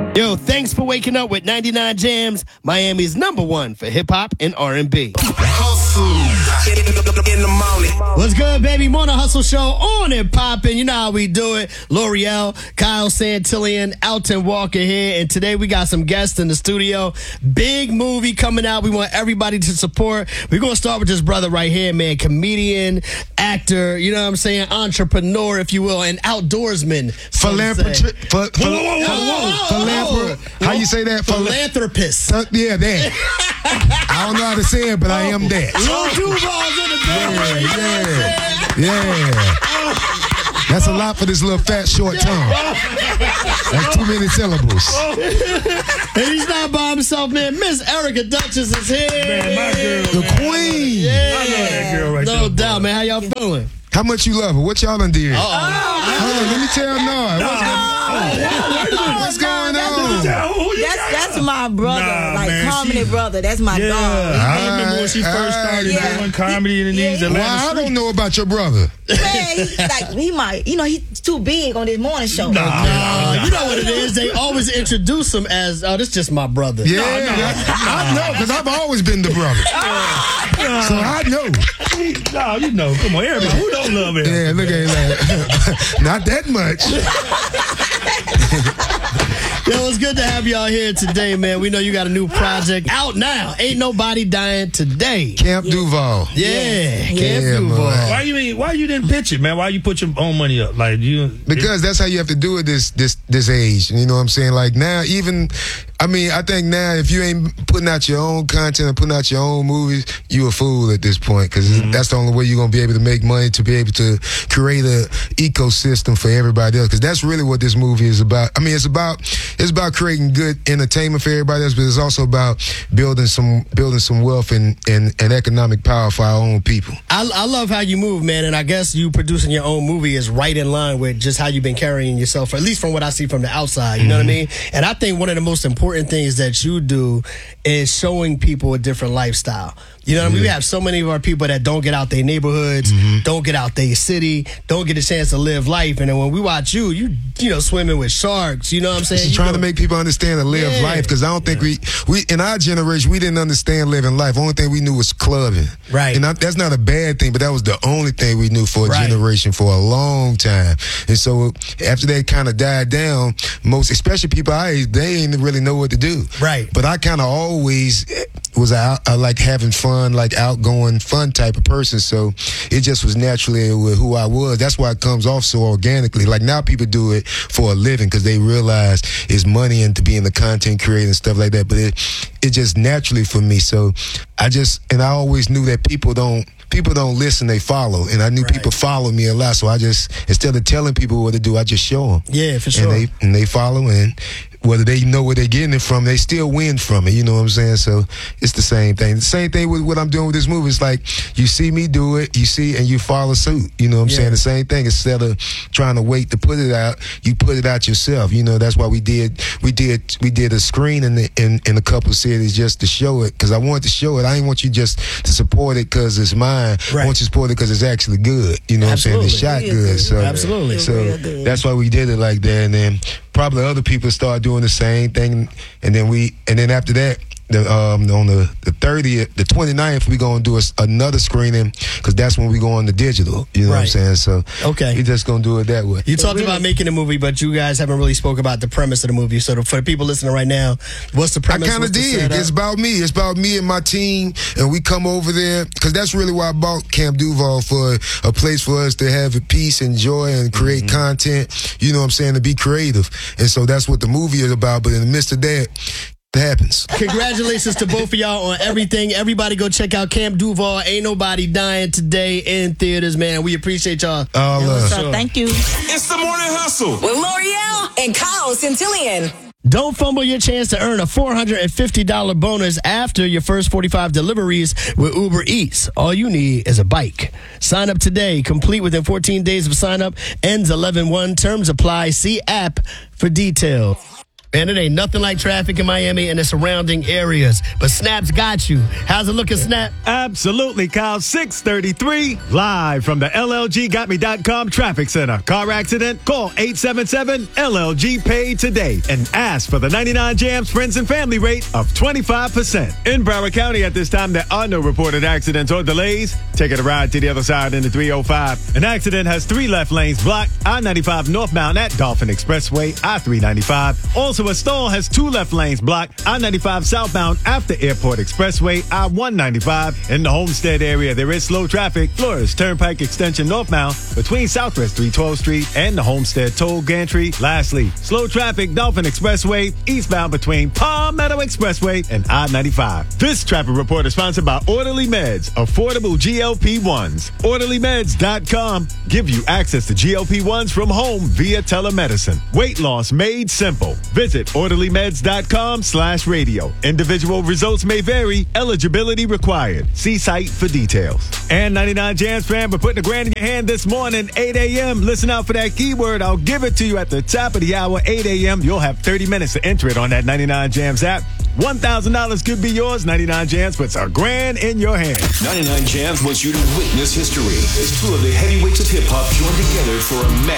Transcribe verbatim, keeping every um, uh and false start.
Yo, thanks for waking up with ninety-nine Jams, Miami's number one for hip-hop and R and B. In the morning. What's good, baby? Morning Hustle Show on and popping. You know how we do it. L'Oreal, Kyle Santillan, Alton Walker here. And today we got some guests in the studio. Big movie coming out. We want everybody to support. We're going to start with this brother right here, man. Comedian, actor, you know what I'm saying? Entrepreneur, if you will, and outdoorsman. Philanthropist. Whoa, whoa, whoa, whoa, whoa. How you say that? Philanthropist. Uh, yeah, that. I don't know how to say it, but I am that. Lil Duval's in the building. Yeah, yeah, yeah. That's a lot for this little fat short tongue. That's too many syllables. And he's not by himself, man. Miss Erica Duchess is here. Man, my girl. The queen. Yeah. I love that girl right no there. No doubt, bro. man. How y'all feeling? How much you love her? What y'all done did? Oh, Hold on, let me tell Nard. What's, what's going on? That's that's my brother, Nah, like man, comedy she- brother. That's my Yeah, dog. I remember when she first started Yeah. doing comedy in these Atlanta Well, I streets. don't know about your brother. Man, he, like he might, you know, he's too big on this morning show. Nah, Uh, you know what it is? They always introduce him as, oh, this just my brother. Yeah, I, I know, because I've always been the brother. So I know. No, you know, come on, everybody. Who don't love him? Yeah, look at him. Like, not that much. Yo, it's good to have y'all here today, man. We know you got a new project out now. Ain't Nobody Dying Today. Camp Duval. Yeah, Camp Yeah, Duval. man. Why you mean? Why you didn't pitch it, man? Why you put your own money up? Like you? Because that's how you have to do it this this this age. You know what I'm saying? Like now, even I mean, I think now if you ain't putting out your own content and putting out your own movies, you a fool at this point. Because Mm-hmm. that's the only way you're gonna be able to make money, to be able to create a ecosystem for everybody else. Because that's really what this movie is about. I mean, it's about it's about creating good entertainment for everybody else, but it's also about building some building some wealth and and, and economic power for our own people. I, I love how you move, man, and I guess you producing your own movie is right in line with just how you've been carrying yourself, at least from what I see from the outside, you know what I mean? And I think one of the most important things that you do is showing people a different lifestyle. You know what I mean? We have so many of our people that don't get out their neighborhoods, don't get out their city, don't get a chance to live life. And then when we watch you, you you know, swimming with sharks, you know what I'm saying? Just You trying know- to make people understand and live Yeah. life, because I don't think we, we in our generation, we didn't understand living life. Only thing we knew was clubbing. Right. And I, that's not a bad thing, but that was the only thing we knew for a Right. generation for a long time. And so after that kind of died down, most, especially people our age, they didn't really know what to do. Right. But I kind of always was out, I like having fun, like outgoing, fun type of person. So it just was naturally with who I was. That's why it comes off so organically. Like now people do it for a living because they realize it's money into being the content creator and stuff like that. But it, it just naturally for me. So I just, and I always knew that people don't, people don't listen, they follow. And I knew Right. people follow me a lot. So I just, instead of telling people what to do, I just show them. Yeah, for sure. And they, and they follow, and whether they know where they're getting it from, they still win from it. You know what I'm saying? So it's the same thing. The same thing with what I'm doing with this movie. It's like you see me do it, you see, and you follow suit. You know what I'm Yeah. saying? The same thing. Instead of trying to wait to put it out, you put it out yourself. You know, that's why we did we did we did a screen in the, in, in a couple cities just to show it, because I wanted to show it. I didn't want you just to support it because it's mine. Right. I want you to support it because it's actually good. You know what I'm saying? It's shot Absolutely. good. So Absolutely. So Real good. that's why we did it like that. And then probably other people start doing the same thing, and then we, and then after that, the, um, on the the thirtieth, the twenty-ninth, we gonna do a, another screening, because that's when we go on the digital. You know what I'm Right. saying? So Okay. we just gonna do it that way. You talked about making a movie, but you guys haven't really spoke about the premise of the movie. So for the people listening right now, what's the I premise? kind of What's the did. setup? It's about me. It's about me and my team, and we come over there because that's really why I bought Camp Duval, for a place for us to have peace and joy and create Mm-hmm. content. You know what I'm saying? To be creative, and so that's what the movie is about. But in the midst of that, it happens. Congratulations to both of y'all on everything. Everybody go check out Camp Duval. Ain't Nobody Dying Today in theaters, man. We appreciate y'all. All love. So thank you. It's the morning hustle. With L'Oreal and Kyle Santillan. Don't fumble your chance to earn a four hundred fifty dollars bonus after your first forty-five deliveries with Uber Eats. All you need is a bike. Sign up today. Complete within fourteen days of sign up. Ends eleven one. Terms apply. See app for details. Man, it ain't nothing like traffic in Miami and the surrounding areas. But Snap's got you. How's it looking, Snap? Absolutely, Kyle. six thirty-three, live from the L L G got me dot com Traffic Center. Car accident? Call eight seven seven L L G Pay today and ask for the ninety-nine Jams Friends and Family rate of twenty-five percent. In Broward County at this time, there are no reported accidents or delays. Taking a ride to the other side in the three oh five. An accident has three left lanes blocked. I ninety-five northbound at Dolphin Expressway, I three ninety-five. Also, a stall has two left lanes blocked. I ninety-five southbound after Airport Expressway, I one ninety-five. In the Homestead area, there is slow traffic. Flores Turnpike Extension northbound between Southwest three twelfth Street and the Homestead Toll Gantry. Lastly, slow traffic Dolphin Expressway eastbound between Palm Meadow Expressway and I ninety-five. This traffic report is sponsored by Orderly Meds, affordable G L P ones. orderly meds dot com give you access to G L P ones from home via telemedicine. Weight loss made simple. Visit orderly meds dot com slash radio. Individual results may vary. Eligibility required. See site for details. And ninety-nine Jams fan, we're putting a grand in your hand this morning, eight a.m. Listen out for that keyword. I'll give it to you at the top of the hour, eight a.m. You'll have thirty minutes to enter it on that ninety-nine Jams app. one thousand dollars could be yours. ninety-nine Jams puts a grand in your hand. ninety-nine Jams wants you to witness history as two of the heavyweights of hip-hop join together for a match